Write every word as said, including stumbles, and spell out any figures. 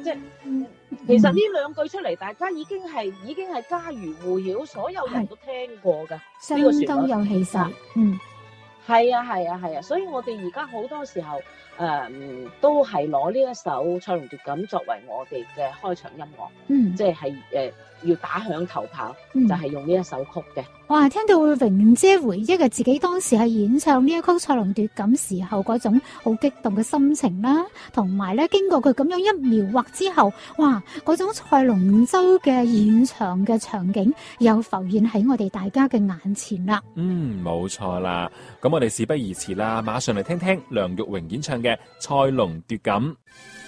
即係其實呢兩句出嚟，大家已經係已經係家喻戶曉，所有人都聽過㗎。 相呢個旋律當有氣勢。嗯， 係啊係啊係啊，所以我哋而家好多時候誒、呃、都係攞呢一首《賽龍奪錦》作為我哋嘅開場音樂， 嗯， 即係誒、呃、要打響頭炮， 嗯就係、是、用呢一首曲嘅。 哇！聽到榮姐回憶嘅自己當時係演唱呢一曲《賽龍奪錦》時候嗰種好激動嘅心情啦，同埋咧經過佢咁樣一描畫之後，哇！嗰種賽龍舟嘅現場嘅場景又浮現喺我哋大家嘅眼前啦。 嗯，冇錯啦。咁我哋事不宜遲啦，馬上嚟聽聽梁玉榮演唱嘅《賽龍奪錦》。